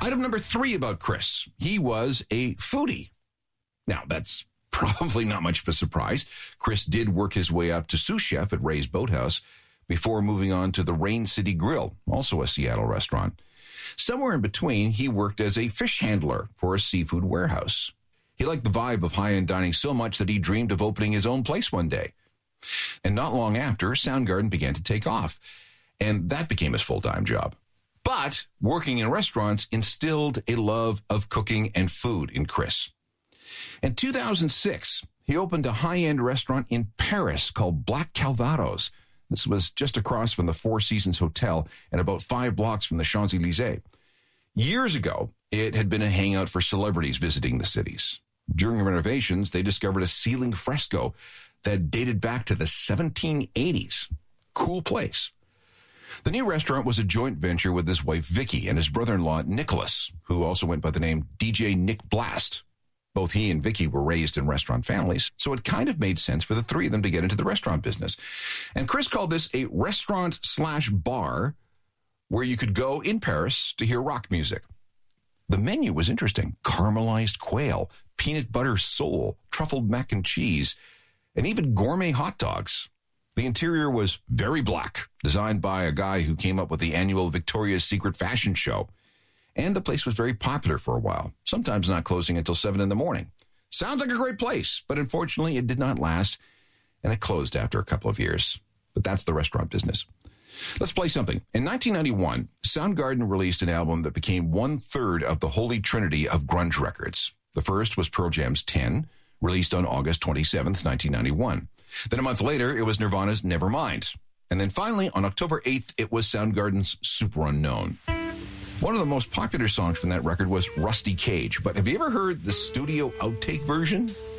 Item number 3 about Chris. He was a foodie. Now, that's probably not much of a surprise. Chris did work his way up to sous chef at Ray's Boathouse before moving on to the Rain City Grill, also a Seattle restaurant. Somewhere in between, he worked as a fish handler for a seafood warehouse. He liked the vibe of high-end dining so much that he dreamed of opening his own place one day. And not long after, Soundgarden began to take off, and that became his full-time job. But working in restaurants instilled a love of cooking and food in Chris. In 2006, he opened a high-end restaurant in Paris called Black Calvados. This was just across from the Four Seasons Hotel and about 5 blocks from the Champs-Élysées. Years ago, it had been a hangout for celebrities visiting the cities. During renovations, they discovered a ceiling fresco that dated back to the 1780s. Cool place. The new restaurant was a joint venture with his wife, Vicky, and his brother-in-law, Nicholas, who also went by the name DJ Nick Blast. Both he and Vicky were raised in restaurant families, so it kind of made sense for the three of them to get into the restaurant business. And Chris called this a restaurant/bar where you could go in Paris to hear rock music. The menu was interesting. Caramelized quail, peanut butter sole, truffled mac and cheese, and even gourmet hot dogs. The interior was very black, designed by a guy who came up with the annual Victoria's Secret fashion show. And the place was very popular for a while, sometimes not closing until 7 in the morning. Sounds like a great place, but unfortunately it did not last, and it closed after a couple of years. But that's the restaurant business. Let's play something. In 1991, Soundgarden released an album that became 1/3 of the holy trinity of grunge records. The first was Pearl Jam's 10, released on August 27th, 1991. Then a month later, it was Nirvana's Nevermind. And then finally, on October 8th, it was Soundgarden's Super Unknown. One of the most popular songs from that record was Rusty Cage. But have you ever heard the studio outtake version?